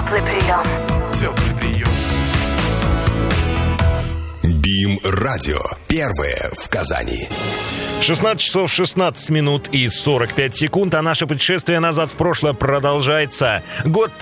Теплый прием. Теплый прием. БИМ-радио. Первое в Казани. 16 часов 16 минут и 45 секунд, а наше путешествие назад в прошлое продолжается. Год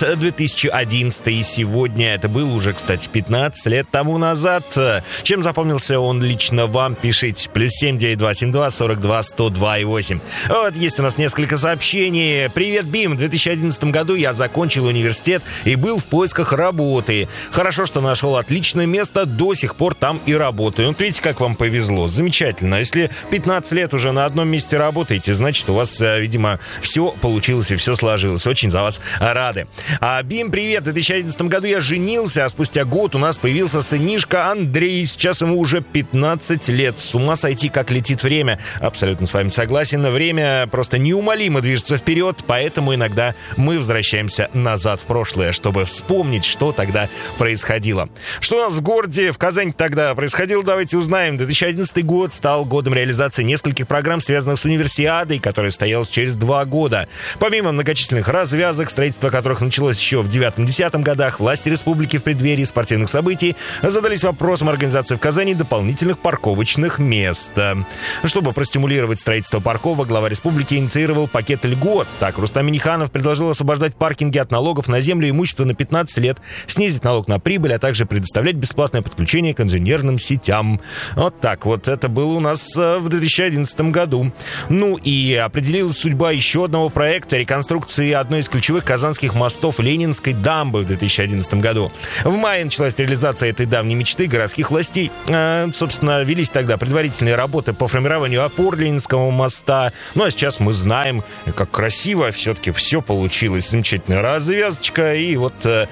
2011, и сегодня это был уже, кстати, 15 лет тому назад. Чем запомнился он лично вам, пишите. +7 9272 42 102 8. Вот, есть у нас несколько сообщений. Привет, БИМ. В 2011 году я закончил университет и был в поисках работы. Хорошо, что нашел отличное место, до сих пор там и работаю. Вот видите, как вам повезло. Замечательно. Если 15 лет уже на одном месте работаете, значит, у вас, видимо, все получилось и все сложилось. Очень за вас рады. БИМ, привет. В 2011 году я женился, а спустя год у нас появился сынишка Андрей. Сейчас ему уже 15 лет. С ума сойти, как летит время. Абсолютно с вами согласен. Время просто неумолимо движется вперед, поэтому иногда мы возвращаемся назад в прошлое, чтобы вспомнить, что тогда происходило. Что у нас в городе, в Казани тогда происходило, давайте узнаем. 2011 год стал годом реализации нескольких программ, связанных с универсиадой, которая состоялась через 2 года. Помимо многочисленных развязок, строительство которых началось еще в 9-10 годах, власти республики в преддверии спортивных событий задались вопросом организации в Казани дополнительных парковочных мест. Чтобы простимулировать строительство парковок, глава республики инициировал пакет льгот. Так, Рустам Минниханов предложил освобождать паркинги от налогов на землю и имущество на 15 лет, снизить налог на прибыль, а также предоставлять бесплатное подключение к инженерным сетям. Вот так вот это было у нас в 2011 году. Ну и определилась судьба еще одного проекта реконструкции одной из ключевых казанских мостов Ленинской дамбы в 2011 году. В мае началась реализация этой давней мечты городских властей. Собственно, велись тогда предварительные работы по формированию опор Ленинского моста. Ну а сейчас мы знаем, как красиво все-таки все получилось. Замечательная развязочка, и вот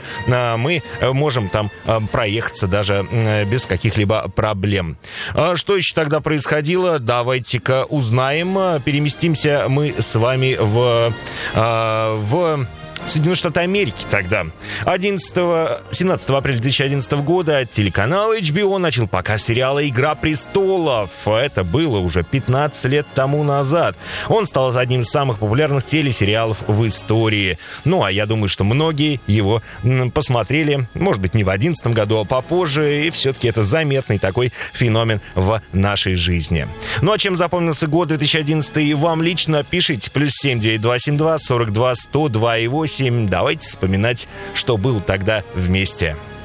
мы можем там проехаться даже без каких-либо проблем. Что еще тогда происходило? Давайте-ка узнаем. Переместимся мы с вами в Соединенные Штаты Америки тогда. 17 апреля 2011 года телеканал HBO начал показ сериала «Игра престолов». Это было уже 15 лет тому назад. Он стал одним из самых популярных телесериалов в истории. Ну, а я думаю, что многие его посмотрели, может быть, не в 2011 году, а попозже. И все-таки это заметный такой феномен в нашей жизни. Ну, а чем запомнился год 2011 и вам лично, пишите. +7 9272 42 102 8. Давайте вспоминать, что было тогда вместе.